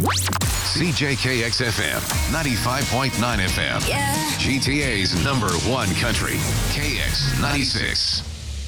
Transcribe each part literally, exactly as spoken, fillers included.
C J K X F M, ninety-five point nine F M. Yeah. G T A's number one country, K X ninety-six.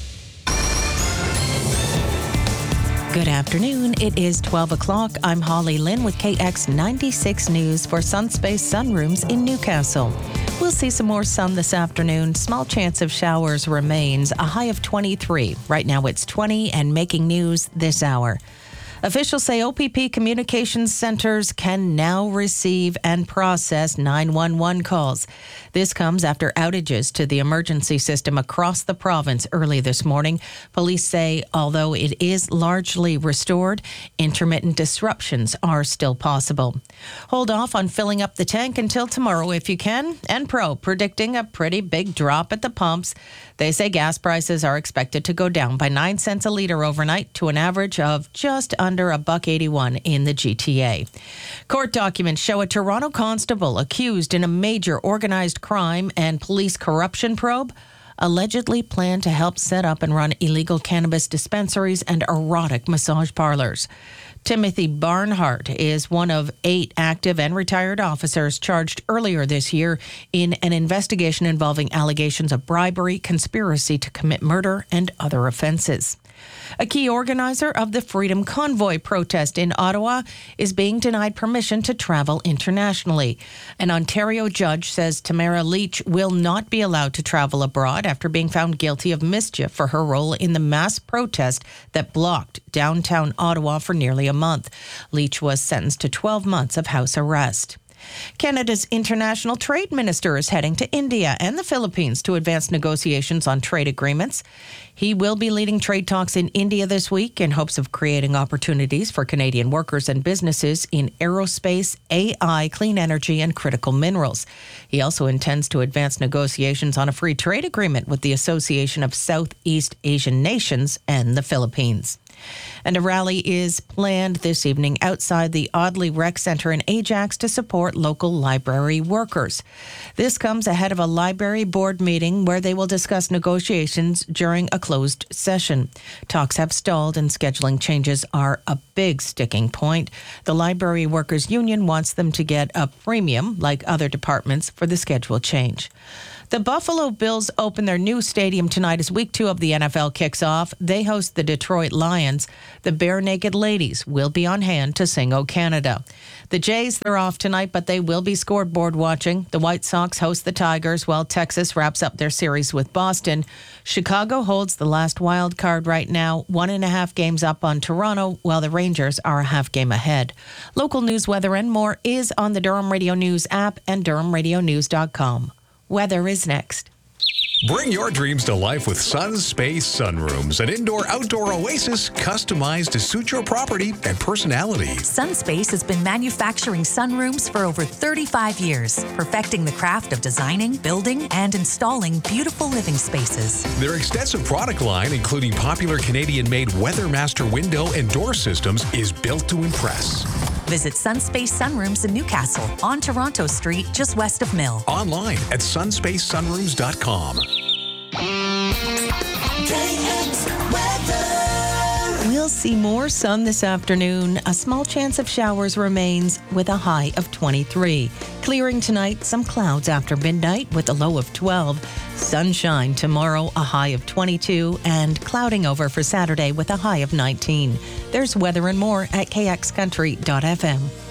Good afternoon. It is twelve o'clock. I'm Holly Lynn with K X ninety-six News for Sunspace Sunrooms in Newcastle. We'll see some more sun this afternoon. Small chance of showers remains. A high of twenty-three. Right now it's twenty and making news this hour. Officials say O P P communications centers can now receive and process nine one one calls. This comes after outages to the emergency system across the province early this morning. Police say although it is largely restored, intermittent disruptions are still possible. Hold off on filling up the tank until tomorrow if you can. Enpro predicting a pretty big drop at the pumps. They say gas prices are expected to go down by nine cents a litre overnight to an average of just under a buck eighty-one in the G T A. Court documents show a Toronto constable accused in a major organized crime and police corruption probe allegedly planned to help set up and run illegal cannabis dispensaries and erotic massage parlors. Timothy Barnhart is one of eight active and retired officers charged earlier this year in an investigation involving allegations of bribery, conspiracy to commit murder, and other offenses. A key organizer of the Freedom Convoy protest in Ottawa is being denied permission to travel internationally. An Ontario judge says Tamara Leach will not be allowed to travel abroad after being found guilty of mischief for her role in the mass protest that blocked downtown Ottawa for nearly a month. Leach was sentenced to twelve months of house arrest. Canada's international trade minister is heading to India and the Philippines to advance negotiations on trade agreements. He will be leading trade talks in India this week in hopes of creating opportunities for Canadian workers and businesses in aerospace, A I, clean energy, and critical minerals. He also intends to advance negotiations on a free trade agreement with the Association of Southeast Asian Nations and the Philippines. And a rally is planned this evening outside the Audley Rec Centre in Ajax to support local library workers. This comes ahead of a library board meeting where they will discuss negotiations during a closed session. Talks have stalled and scheduling changes are a big sticking point. The Library Workers Union wants them to get a premium, like other departments, for the schedule change. The Buffalo Bills open their new stadium tonight as week two of the N F L kicks off. They host the Detroit Lions. The Bare Naked Ladies will be on hand to sing O Canada. The Jays, they're off tonight, but they will be scoreboard watching. The White Sox host the Tigers while Texas wraps up their series with Boston. Chicago holds the last wild card right now, one and a half games up on Toronto, while the Rangers are a half game ahead. Local news, weather, and more is on the Durham Radio News app and durham radio news dot com. Weather is next. Bring your dreams to life with Sunspace Sunrooms, an indoor-outdoor oasis customized to suit your property and personality. Sunspace has been manufacturing sunrooms for over thirty-five years, perfecting the craft of designing, building, and installing beautiful living spaces. Their extensive product line, including popular Canadian-made Weathermaster window and door systems, is built to impress. Visit Sunspace Sunrooms in Newcastle on Toronto Street, just west of Mill. Online at sunspace sunrooms dot com. We'll see more sun this afternoon. A small chance of showers remains with a high of twenty-three. Clearing tonight, some clouds after midnight with a low of twelve. Sunshine tomorrow, a high of twenty-two, and clouding over for Saturday with a high of nineteen. There's weather and more at k x country dot f m.